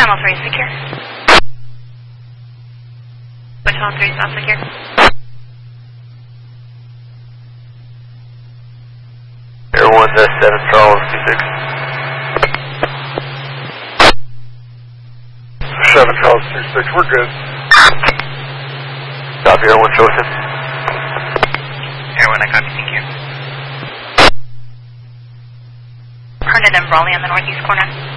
Channel 3 is secure. Channel 3 is not secure. Air 1-7 Charles 26. 7 Charles 26, we're good. Copy, Air 1 Joseph. Air 1, I copy, thank you. Herndon and Raleigh on the northeast corner.